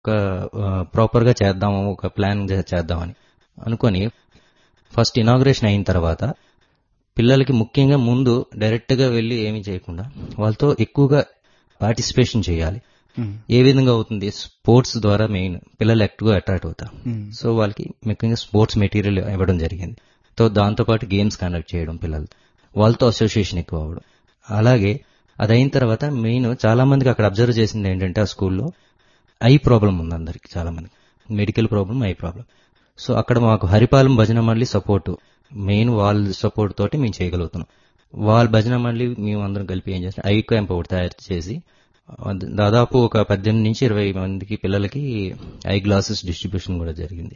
ఒక ప్రాపర్ గా చేద్దాము, ఒక ప్లాన్ చేద్దామని అనుకొని ఫస్ట్ ఇనాగ్రేషన్ అయిన తర్వాత పిల్లలకి ముఖ్యంగా ముందు డైరెక్ట్ గా వెళ్లి ఏమీ చేయకుండా వాళ్ళతో ఎక్కువగా పార్టిసిపేషన్ చేయాలి. ఏ విధంగా అవుతుంది? స్పోర్ట్స్ ద్వారా మెయిన్ పిల్లలు ఎక్కువగా అట్రాక్ట్ అవుతారు. సో వాళ్ళకి ముఖ్యంగా స్పోర్ట్స్ మెటీరియల్ ఇవ్వడం జరిగింది. దాంతో పాటు గేమ్స్ కండక్ట్ చేయడం, పిల్లలు వాళ్ళతో అసోసియేషన్ ఎక్కువ అవ్వడం. అలాగే అదైన తర్వాత మెయిన్ చాలా మందికి అక్కడ అబ్జర్వ్ చేసింది ఏంటంటే ఆ స్కూల్లో ఐ ప్రాబ్లం ఉంది అందరికి, చాలా మందికి medical problem, eye problem. So అక్కడ మాకు హరిపాలెం భజన మండలి సపోర్ట్, మెయిన్ వాళ్ళ సపోర్ట్ తోటి మేము చేయగలుగుతున్నాం. వాళ్ళ భజన మండలి మేము అందరం కలిపి ఏం చేస్తాం, ఐ క్యాంప్ ఒకటి తయారు చేసి దాదాపు ఒక 18 నుంచి 20 మందికి పిల్లలకి ఐ గ్లాసెస్ డిస్ట్రిబ్యూషన్ కూడా జరిగింది.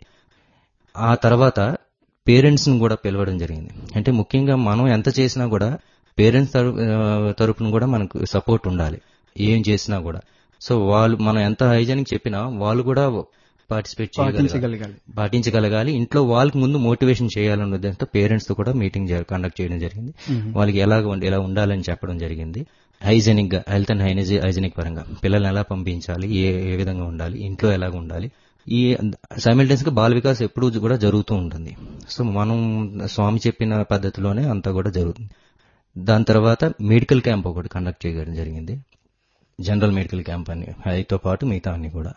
ఆ తర్వాత పేరెంట్స్ ని కూడా పిలవడం జరిగింది. అంటే ముఖ్యంగా మనం ఎంత చేసినా కూడా పేరెంట్స్ తరపున కూడా మనకు సపోర్ట్ ఉండాలి ఏం చేసినా కూడా. సో వాళ్ళు మనం ఎంత హైజీనిక్ చెప్పినా వాళ్ళు కూడా పార్టిసిపేట్ పాటించగలగాలి. ఇంట్లో వాళ్ళకి ముందు మోటివేషన్ చేయాలన్న ఉద్దేశంతో పేరెంట్స్ తో కూడా మీటింగ్ కండక్ట్ చేయడం జరిగింది. వాళ్ళకి ఎలా ఉండాలని చెప్పడం జరిగింది. హైజీనిక్ గా, హెల్త్ అండ్ హైజీనిక్ పరంగా పిల్లల్ని ఎలా పంపించాలి, ఏ విధంగా ఉండాలి, ఇంట్లో ఎలాగ ఉండాలి. ఈ సైమల్టేనియస్ గా బాల వికాస్ ఎప్పుడు కూడా జరుగుతూ ఉంటుంది. సో మనం స్వామి చెప్పిన పద్ధతిలోనే అంతా కూడా జరుగుతుంది. దాని తర్వాత మెడికల్ క్యాంప్ ఒకటి కండక్ట్ చేయడం జరిగింది. జనరల్ మెడికల్ క్యాంప్ అని, అదితో పాటు మిగతా అన్ని కూడా.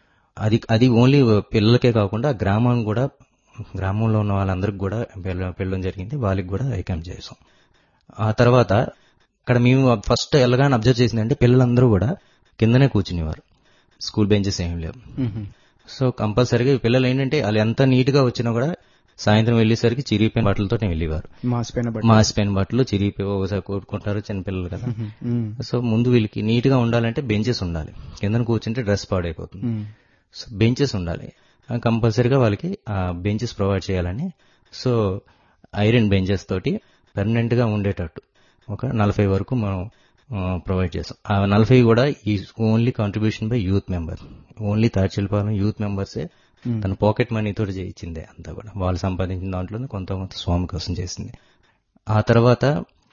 అది ఓన్లీ పిల్లలకే కాకుండా గ్రామంలో ఉన్న వాళ్ళందరికి కూడా పిల్లడం జరిగింది. వాళ్ళకి కూడా ఐ క్యాంప్ చేసాం. ఆ తర్వాత అక్కడ మేము ఫస్ట్ వెళ్ళగానే అబ్జర్వ్ చేసిందంటే పిల్లలందరూ కూడా కిందనే కూర్చునేవారు, స్కూల్ బెంచెస్ ఏం లేవు. సో కంపల్సరీగా పిల్లలు ఏంటంటే వాళ్ళు ఎంత నీట్ గా వచ్చినా కూడా సాయంత్రం వెళ్లేసరికి చిరిగిపోయిన బట్టలతో వెళ్ళేవారు. మాసిపోయిన బట్టలు చిరిగిపోయి ఒకసారి కొట్టుకుంటారు చిన్నపిల్లలు కదా. సో ముందు వీళ్ళకి నీట్ గా ఉండాలంటే బెంచెస్ ఉండాలి, కింద కూర్చుంటే డ్రెస్ పాడైపోతుంది. సో బెంచెస్ ఉండాలి కంపల్సరీగా, వాళ్ళకి ఆ బెంచెస్ ప్రొవైడ్ చేయాలని. సో ఐరన్ బెంచెస్ తోటి పర్మనెంట్ గా ఉండేటట్టు ఒక 40 వరకు మనం ప్రొవైడ్ చేస్తాం. ఆ 40 కూడా ఈ only contribution by youth member, only తాడ్చిలపాలెం youth మెంబర్సే తన పాకెట్ మనీ తోటి చేయించిందే అంతా కూడా. వాళ్ళు సంపాదించిన దాంట్లోనే కొంత స్వామి కోసం చేసింది. ఆ తర్వాత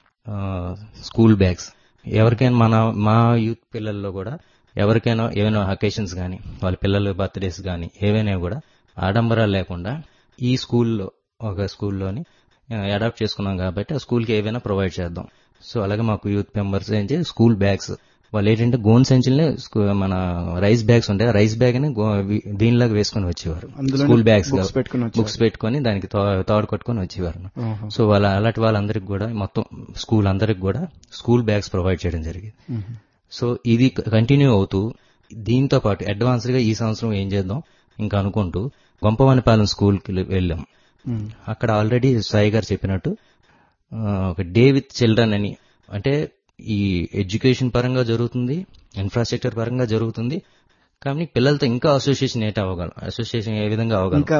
స్కూల్ బ్యాగ్స్ ఎవరికైనా మా యూత్ పిల్లల్లో కూడా ఎవరికైనా ఏమైనా అకేషన్స్ కానీ, వాళ్ళ పిల్లల బర్త్డేస్ కానీ ఏవైనా కూడా ఆడంబరాలు లేకుండా ఈ ఒక స్కూల్లోని అడాప్ట్ చేసుకున్నాం కాబట్టి ఆ స్కూల్కి ఏవైనా ప్రొవైడ్ చేద్దాం. సో అలాగే మాకు యూత్ మెంబర్స్ ఏంటి స్కూల్ బ్యాగ్స్, వాళ్ళు ఏంటంటే గోన్ సంచులనే మన రైస్ బ్యాగ్స్ ఉంటాయి, రైస్ బ్యాగ్ ని దీనిలాగా వేసుకుని వచ్చేవారు. స్కూల్ బ్యాగ్స్ బుక్స్ పెట్టుకుని దానికి తాడు కట్టుకుని వచ్చేవారు. సో అలాంటి వాళ్ళందరికి కూడా మొత్తం స్కూల్ అందరికి కూడా స్కూల్ బ్యాగ్స్ ప్రొవైడ్ చేయడం జరిగింది. సో ఇది కంటిన్యూ అవుతూ దీంతో పాటు అడ్వాన్స్డ్ గా ఈ సంవత్సరం ఏం చేద్దాం ఇంకా అనుకుంటూ గొంపవానిపాలెం స్కూల్కి వెళ్ళాం. అక్కడ ఆల్రెడీ సాయి గారు చెప్పినట్టు ఒక డే విత్ చిల్డ్రన్ అని, అంటే ఈ ఎడ్యుకేషన్ పరంగా జరుగుతుంది, ఇన్ఫ్రాస్ట్రక్చర్ పరంగా జరుగుతుంది, కానీ పిల్లలతో ఇంకా అసోసియేషన్ అసోసియేషన్ ఏ విధంగా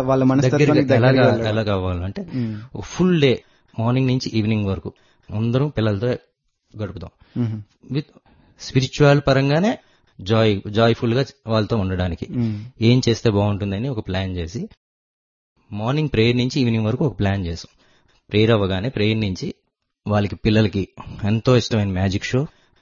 ఎలాగ అవ్వాలంటే ఫుల్ డే మార్నింగ్ నుంచి ఈవినింగ్ వరకు అందరం పిల్లలతో గడుపుదాం. విత్ స్పిరిచువల్ పరంగానే జాయ్ఫుల్ గా వాళ్ళతో ఉండడానికి ఏం చేస్తే బాగుంటుందని ఒక ప్లాన్ చేసి మార్నింగ్ ప్రేయర్ నుంచి ఈవినింగ్ వరకు ఒక ప్లాన్ చేసాం. ప్రేయర్ అవ్వగానే ప్రేయర్ నుంచి వాళ్ళకి పిల్లలకి ఎంతో ఇష్టమైన మ్యాజిక్ షో,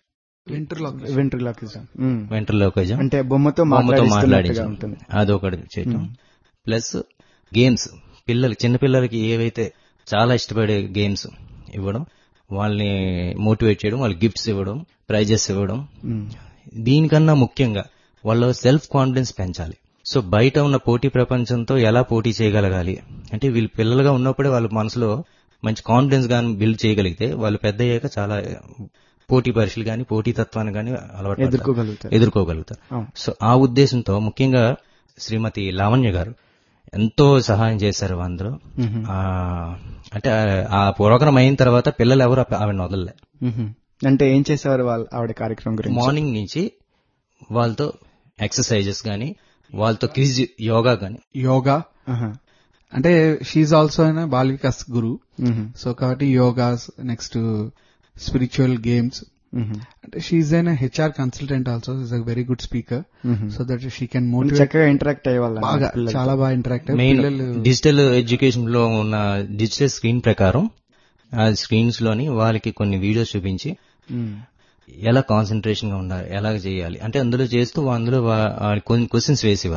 వెంట్రలోకిజం అంటే బొమ్మతో మాట్లాడించడం, అదొకటి చేయటం. ప్లస్ గేమ్స్, చిన్నపిల్లలకి ఏవైతే చాలా ఇష్టపడే గేమ్స్ ఇవ్వడం, వాళ్ళని మోటివేట్ చేయడం, వాళ్ళకి గిఫ్ట్స్ ఇవ్వడం, ప్రైజెస్ ఇవ్వడం. దీనికన్నా ముఖ్యంగా వాళ్ళ సెల్ఫ్ కాన్ఫిడెన్స్ పెంచాలి. సో బయట ఉన్న పోటీ ప్రపంచంతో ఎలా పోటీ చేయగలగాలి అంటే వీళ్ళు పిల్లలుగా ఉన్నప్పుడే వాళ్ళ మనసులో మంచి కాన్ఫిడెన్స్ గాని బిల్డ్ చేయగలిగితే వాళ్ళు పెద్ద అయ్యాక చాలా పోటీ పరీక్షలు గాని, పోటీ తత్వాన్ని గాని అలవాటు ఎదుర్కోగలుగుతారు. సో ఆ ఉద్దేశంతో ముఖ్యంగా శ్రీమతి లావణ్య గారు ఎంతో సహాయం చేశారు అందరూ. అంటే ఆ ప్రోగ్రాం అయిన తర్వాత పిల్లలు ఎవరు ఆవిడ వదలలే. అంటే ఏం చేసేవారు ఆవిడ కార్యక్రమం గురించి? మార్నింగ్ నుంచి వాళ్ళతో ఎక్సర్సైజెస్ గానీ, వాళ్ళతో క్విజ్, యోగా అంటే she also Bala Vikas Guru. So కాబట్టి యోగాస్, నెక్స్ట్ స్పిరిచువల్ గేమ్స్. అంటే she N HR consultant also, is a very good speaker. So that she can motivate, చక్కగా ఇంటరాక్ట్ అయ్యేవాళ్ళు, చాలా బాగా ఇంటరాక్ట్. డిజిటల్ ఎడ్యుకేషన్ లో ఉన్న డిజిటల్ స్క్రీన్ ప్రకారం ఆ స్క్రీన్స్ లోని వాళ్ళకి కొన్ని వీడియోస్ చూపించి ఎలా కాన్సన్ట్రేషన్ గా ఉండాలి, ఎలాగ చేయాలి అంటే అందులో చేస్తూ అందులో కొన్ని క్వశ్చన్స్ వేసేవారు.